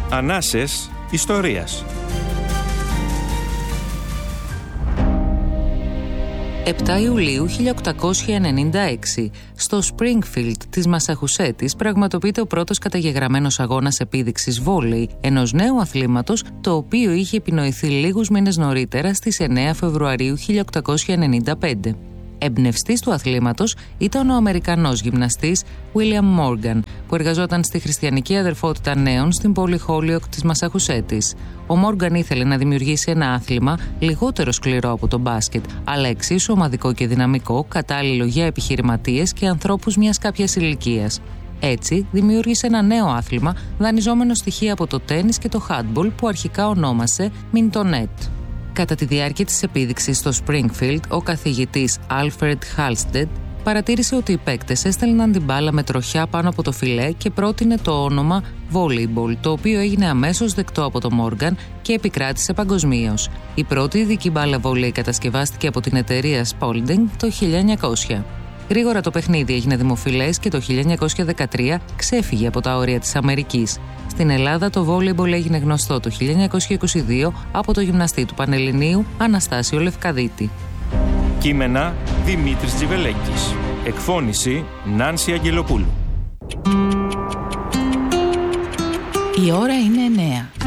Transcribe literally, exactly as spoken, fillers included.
Ανάσες ιστορίας. επτά Ιουλίου χίλια οκτακόσια ενενήντα έξι, στο Springfield της Μασαχουσέτης πραγματοποιείται ο πρώτος καταγεγραμμένος αγώνας επίδειξης βόλεϊ, ενός νέου αθλήματος, το οποίο είχε επινοηθεί λίγους μήνες νωρίτερα στις εννέα Φεβρουαρίου χίλια οκτακόσια ενενήντα πέντε. Εμπνευστής του αθλήματος ήταν ο Αμερικανός γυμναστής William Morgan, που εργαζόταν στη Χριστιανική Αδερφότητα Νέων στην πόλη Holyoke της Μασαχουσέτης. Ο Morgan ήθελε να δημιουργήσει ένα άθλημα λιγότερο σκληρό από το μπάσκετ, αλλά εξίσου ομαδικό και δυναμικό, κατάλληλο για επιχειρηματίες και ανθρώπους μιας κάποιας ηλικίας. Έτσι, δημιούργησε ένα νέο άθλημα, δανειζόμενο στοιχεία από το τένις και το handball, που αρχικά ονόμασε Mintonette. Κατά τη διάρκεια της επίδειξης στο Springfield, ο καθηγητής Alfred Halstead παρατήρησε ότι οι παίκτες έστελναν την μπάλα με τροχιά πάνω από το φιλέ και πρότεινε το όνομα volleyball, το οποίο έγινε αμέσως δεκτό από το Morgan και επικράτησε παγκοσμίως. Η πρώτη ειδική μπάλα βόλεϊ κατασκευάστηκε από την εταιρεία Spalding το χίλια εννιακόσια. Γρήγορα το παιχνίδι έγινε δημοφιλές και το χίλια εννιακόσια δεκατρία ξέφυγε από τα όρια της Αμερικής. Στην Ελλάδα το volleyball έγινε γνωστό το χίλια εννιακόσια είκοσι δύο από το γυμναστή του Πανελληνίου Αναστάσιο Λευκαδίτη. Κείμενα Δημήτρης Τζιβελέκης. Εκφώνηση Νάνση Αγγελοπούλου. Η ώρα είναι εννέα.